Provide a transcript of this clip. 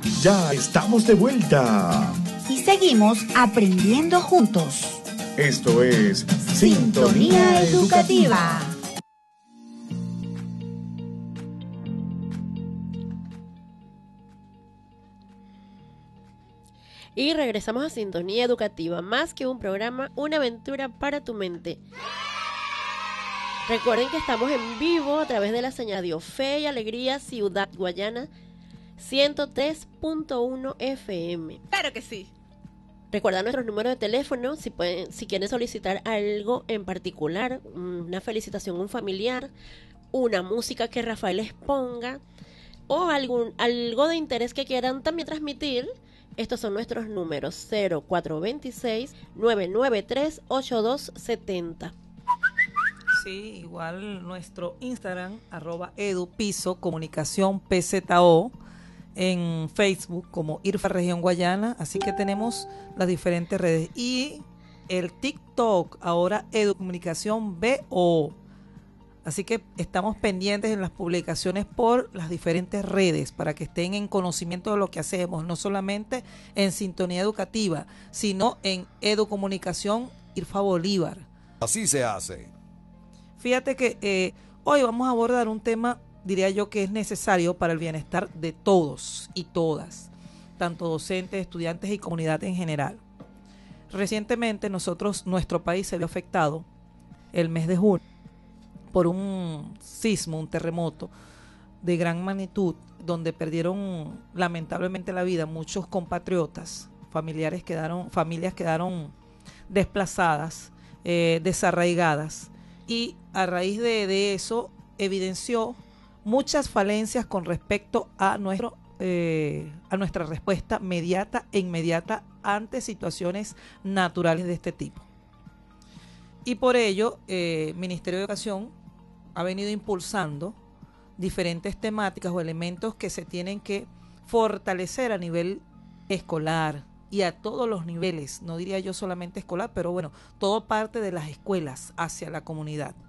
Ya estamos de vuelta. Y seguimos aprendiendo juntos. Esto es Sintonía Educativa. Y regresamos a Sintonía Educativa, más que un programa, una aventura para tu mente. Recuerden que estamos en vivo a través de la señal de Fe y Alegría Ciudad Guayana 103.1 FM. Claro que sí. Recuerda nuestros números de teléfono si quieren solicitar algo en particular, una felicitación a un familiar, una música que Rafael les ponga o algo de interés que quieran también transmitir. Estos son nuestros números 0426-993-8270. Sí, igual nuestro Instagram, @edupiso, comunicación PZO, en Facebook como IRFA Región Guayana, así que tenemos las diferentes redes. Y el TikTok, ahora Educomunicación BO. Así que estamos pendientes en las publicaciones por las diferentes redes para que estén en conocimiento de lo que hacemos, no solamente en Sintonía Educativa, sino en Educomunicación IRFA Bolívar. Así se hace. Fíjate que hoy vamos a abordar un tema, diría yo, que es necesario para el bienestar de todos y todas, tanto docentes, estudiantes y comunidad en general. Recientemente nuestro país se vio afectado el mes de junio por un sismo, un terremoto de gran magnitud, donde perdieron lamentablemente la vida muchos compatriotas, familias quedaron desplazadas, desarraigadas, y a raíz de eso evidenció muchas falencias con respecto a nuestra respuesta inmediata ante situaciones naturales de este tipo. Y por ello, Ministerio de Educación ha venido impulsando diferentes temáticas o elementos que se tienen que fortalecer a nivel escolar y a todos los niveles, no diría yo solamente escolar, pero bueno, todo parte de las escuelas hacia la comunidad.